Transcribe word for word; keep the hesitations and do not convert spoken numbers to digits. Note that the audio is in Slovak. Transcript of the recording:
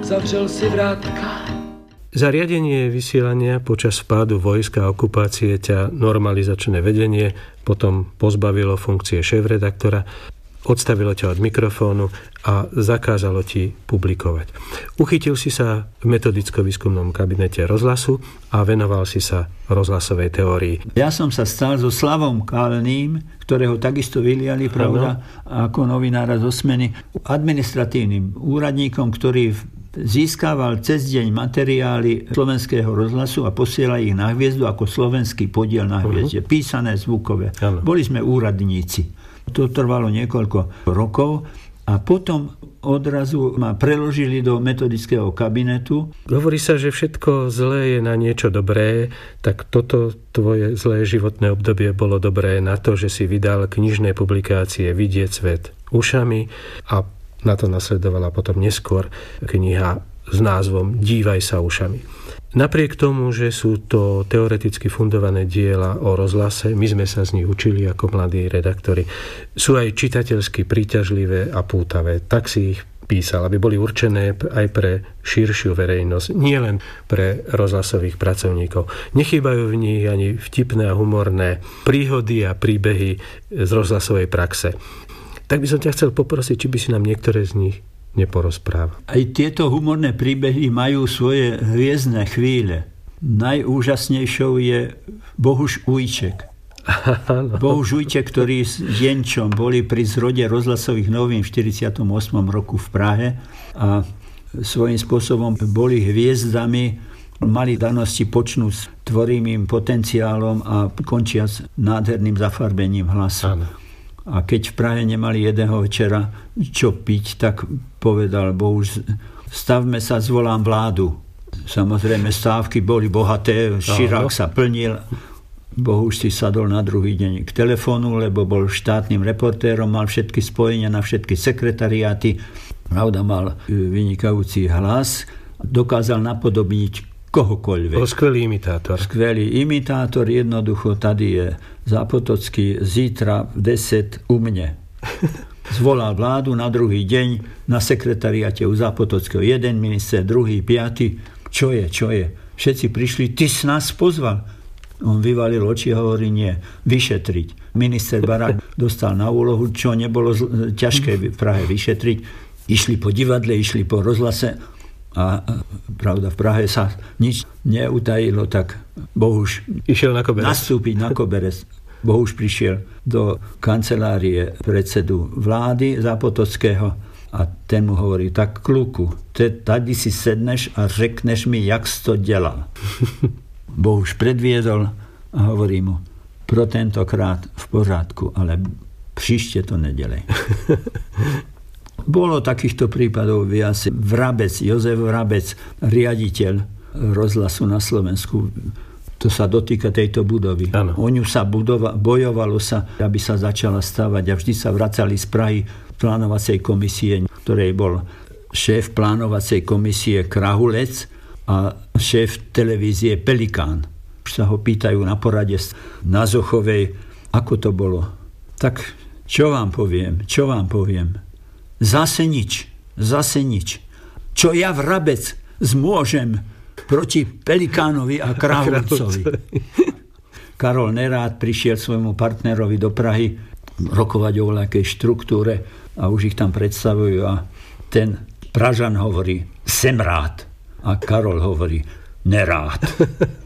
zavřel si vrátka. Za riadenie vysielania počas vpádu vojska a okupácie ťa normalizačné vedenie potom pozbavilo funkcie šéfredaktora, odstavilo ťa od mikrofónu a zakázalo ti publikovať. Uchytil si sa v metodicko-výskumnom kabinete rozhlasu a venoval si sa rozhlasovej teórii. Ja som sa stal so Slavom Kalným, ktorého takisto vyliali, pravda, ano. Ako novinára zo Smeny, administratívnym úradníkom, ktorý získaval cez deň materiály slovenského rozhlasu a posielal ich na Hviezdu ako slovenský podiel na Hviezde. Uh-huh. Písané, zvukové. Ano. Boli sme úradníci. To trvalo niekoľko rokov a potom odrazu ma preložili do metodického kabinetu. Hovorí sa, že všetko zlé je na niečo dobré, tak toto tvoje zlé životné obdobie bolo dobré na to, že si vydal knižné publikácie Vidieť svet ušami a na to nasledovala potom neskôr kniha s názvom Dívaj sa ušami. Napriek tomu, že sú to teoreticky fundované diela o rozhlase, my sme sa z nich učili ako mladí redaktori, sú aj čitateľsky príťažlivé a pútavé. Tak si ich písal, aby boli určené aj pre širšiu verejnosť, nie len pre rozhlasových pracovníkov. Nechýbajú v nich ani vtipné a humorné príhody a príbehy z rozhlasovej praxe. Tak by som ťa chcel poprosiť, či by si nám niektoré z nich neporozprával. Aj tieto humorné príbehy majú svoje hviezdne chvíle. Najúžasnejšou je Bohuš Ujček. Bohuš Ujček, ktorý s Jenčom boli pri zrode rozhlasových novín v štyridsiatom ôsmom roku v Prahe a svojím spôsobom boli hviezdami, mali danosti počnú s tvorivým potenciálom a končia s nádherným zafarbením hlasu. Áno. A keď v Prahe nemali jedného večera čo piť, tak povedal Bohuš, stavme sa, zvolám vládu. Samozrejme, stávky boli bohaté, Širák sa plnil. Bohuš si sadol na druhý deň k telefónu, lebo bol štátnym reportérom, mal všetky spojenia na všetky sekretariáty. Pravda, mal vynikajúci hlas, dokázal napodobniť kohokoľvek. Bol skvelý imitátor. Skvelý imitátor, jednoducho tady je Zápotocký, zítra v deset u mne. Zvolal vládu na druhý deň na sekretariate u Zápotockého. Jeden minister, druhý, piaty. Čo je, čo je? Všetci prišli, ty si nás pozval. On vyvalil oči a hovorí, nie, vyšetriť. Minister Barák dostal na úlohu, čo nebolo ťažké v Prahe vyšetriť. Išli po divadle, išli po rozhlase a pravda, v Prahe sa nič neutajilo, tak Bohuš išiel na koberec. Nastúpiť na koberec. Bohuš prišiel do kancelárie predsedu vlády Zápotockého a ten mu hovorí, tak kluku, tady si sedneš a řekneš mi, jak si to delal. Bohuš predviedol a hovorí mu, pro tentokrát v pořádku, ale příště to nedelej. Bolo takýchto prípadov viac. Vrabec, Jozef Vrabec, riaditeľ rozhlasu na Slovensku, to sa dotýka tejto budovy. Ano. O ňu sa budova, bojovalo sa, aby sa začala stavať a vždy sa vracali z Prahy plánovacej komisie, ktorej bol šéf plánovacej komisie Krahulec a šéf televízie Pelikán. Už sa ho pýtajú na porade na Zochovej, ako to bolo. Tak čo vám poviem, čo vám poviem? Zase nič, zase nič. Čo ja Vrabec zmôžem proti Pelikánovi a Krahulcovi. Karol Nerád prišiel svojmu partnerovi do Prahy rokovať o nejakej štruktúre a už ich tam predstavujú a ten Pražan hovorí, sem rád. A Karol hovorí, nerád.